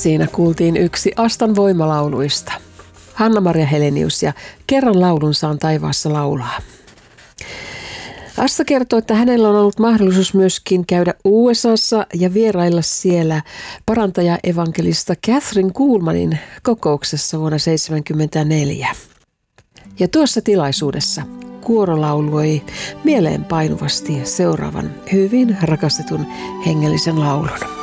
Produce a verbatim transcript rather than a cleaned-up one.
Siinä kuultiin yksi Astan voimalauluista. Hanna-Maria Helenius ja Kerran laulun saan taivaassa laulaa. Asta kertoo, että hänellä on ollut mahdollisuus myöskin käydä U S A:ssa ja vierailla siellä parantaja-evankelista Kathryn Kuhlmanin kokouksessa vuonna seitsemänkymmentäneljä. Ja tuossa tilaisuudessa kuoro lauloi mieleenpainuvasti seuraavan hyvin rakastetun hengellisen laulun.